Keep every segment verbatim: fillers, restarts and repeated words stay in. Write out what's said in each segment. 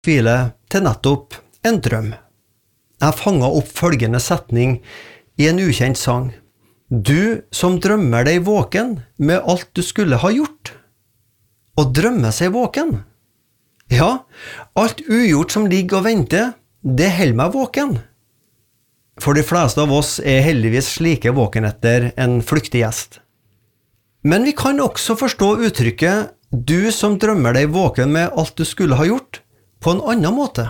Hvile til nettopp en drøm. Jeg fanget opp følgende setning i en ukjent sang. Du som drømmer deg våken med alt du skulle ha gjort. Og drømme seg våken. Ja, alt ugjort som ligger og venter, det holder meg våken. For de fleste av oss er heldigvis slike våkenetter en flyktig gjest. Men vi kan også forstå uttrykket du som drømmer deg våken med alt du skulle ha gjort, på en annen måte.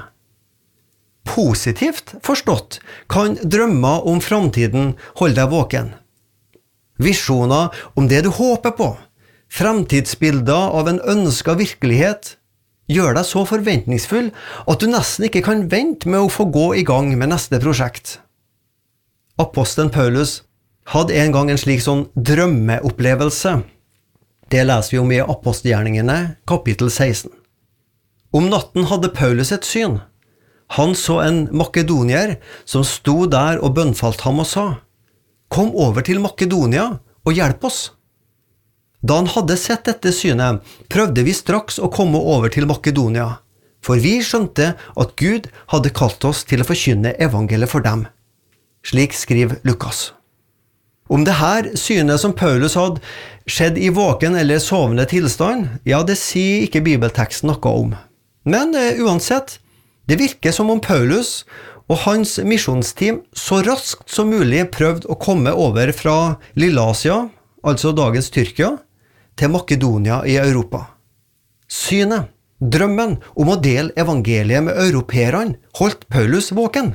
Positivt forstått kan drømmer om framtiden holde deg våken. Visjoner om det du håper på, fremtidsbilder av en ønsket virkelighet, gjør deg så forventningsfull at du nesten ikke kan vente med å få gå i gang med neste prosjekt. Apostelen Paulus hadde en gang en slik sånn drømmeopplevelse. Det leser vi om i Apostelgjerningene, kapittel seksten. Om natten hadde Paulus et syn. Han så en makedonier som sto der og bønnfalt ham og sa, «Kom over til Makedonia og hjelp oss!» Da han hadde sett dette synet, prøvde vi straks å komme over til Makedonia, for vi skjønte at Gud hadde kalt oss til å forkynne evangeliet for dem. Slik skriver Lukas. Om det her synet som Paulus hadde skjedd i våken eller sovende tilstand, ja, det sier ikke bibelteksten noe om. Men uh, uansett, det virker som om Paulus og hans misjonsteam så raskt som mulig prøvde å komme over fra Lilleasia, altså dagens Tyrkia, til Makedonia i Europa. Synet, drømmen om å dele evangeliet med europeerne, holdt Paulus våken.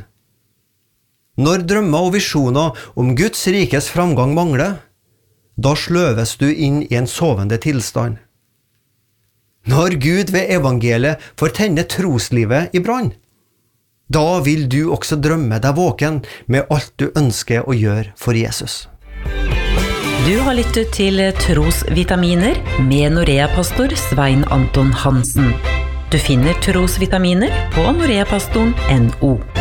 Når drømmer og visjoner om Guds rikes framgang mangler, da sløves du inn i en sovende tilstand. Når Gud ved evangeliet får tenne troslivet i brann, da vil du også drømme deg våken med alt du ønsker å gjøre for Jesus. Du har lyttet til Trosvitaminer med Norea-pastor Svein Anton Hansen. Du finner Trosvitaminer på noreapastoren punktum no.